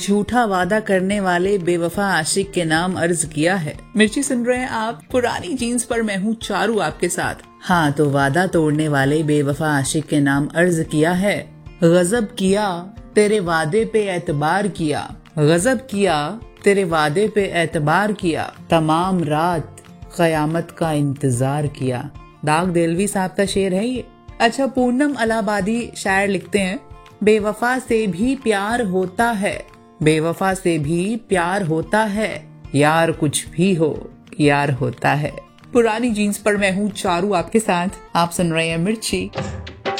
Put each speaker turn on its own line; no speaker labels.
झूठा वादा करने वाले बेवफा आशिक के नाम अर्ज किया है। मिर्ची सुन रहे हैं आप पुरानी जीन्स पर, मैं हूँ चारू आपके साथ। हाँ, तो वादा तोड़ने वाले बेवफा आशिक के नाम अर्ज किया है। गजब किया तेरे वादे पे एतबार किया, गजब किया तेरे वादे पे एतबार किया, तमाम रात कयामत का इंतजार किया। दाग देलवी साहब का शेर है ये। अच्छा, पूनम इलाहाबादी शायर लिखते हैं, बेवफा से भी प्यार होता है, बेवफा से भी प्यार होता है, यार कुछ भी हो यार होता है। पुरानी जीन्स पर मैं हूँ चारू आपके साथ। आप सुन रहे हैं मिर्ची।